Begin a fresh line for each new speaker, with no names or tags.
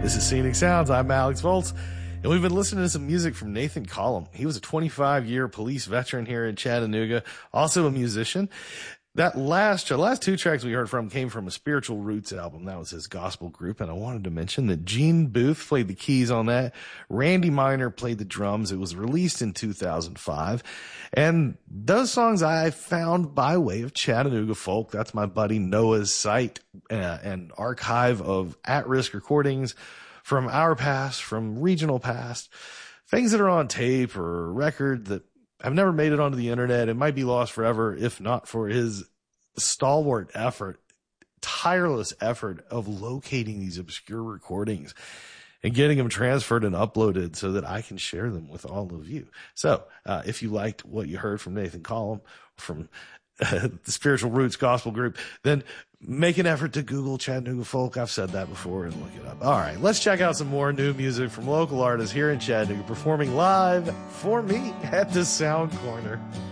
This is Scenic Sounds. I'm Alex Volz, and we've been listening to some music from Nathan Collum. He was a 25-year police veteran here in Chattanooga, also a musician. That last two tracks we heard from came from a Spiritual Roots album. That was his gospel group, and I wanted to mention that Gene Booth played the keys on that. Randy Minor played the drums. It was released in 2005, and those songs I found by way of Chattanooga Folk. That's my buddy Noah's site and archive of at-risk recordings from our past, from regional past, things that are on tape or record that I've never made it onto the internet. It might be lost forever if not for his stalwart effort, tireless effort of locating these obscure recordings and getting them transferred and uploaded so that I can share them with all of you. So if you liked what you heard from Nathan Collum, from the Spiritual Roots Gospel Group, then make an effort to Google Chattanooga Folk. I've said that before, and look it up. All right, let's check out some more new music from local artists here in Chattanooga performing live for me at the Sound Corner.